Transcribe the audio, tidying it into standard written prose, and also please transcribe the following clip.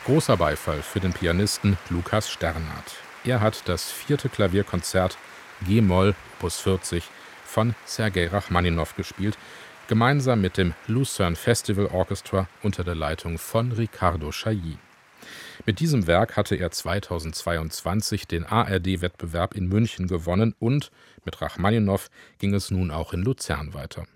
Großer Beifall für den Pianisten Lukas Sternhardt. Er hat das 4. Klavierkonzert G-Moll Opus 40 von Sergei Rachmaninow gespielt, gemeinsam mit dem Lucerne Festival Orchestra unter der Leitung von Ricardo Chailly. Mit diesem Werk hatte er 2022 den ARD-Wettbewerb in München gewonnen und mit Rachmaninow ging es nun auch in Luzern weiter.